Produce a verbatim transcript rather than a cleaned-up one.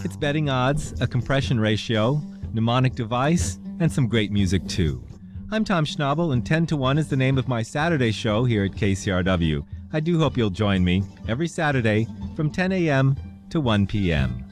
It's betting odds, a compression ratio, mnemonic device, and some great music too. I'm Tom Schnabel, and ten to one is the name of my Saturday show here at K C R W. I do hope you'll join me every Saturday from ten a m to one p m